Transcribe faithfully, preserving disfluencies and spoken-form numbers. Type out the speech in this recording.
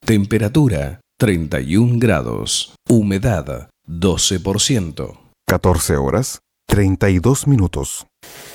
Temperatura treinta y un grados. Humedad doce por ciento. catorce horas, treinta y dos minutos.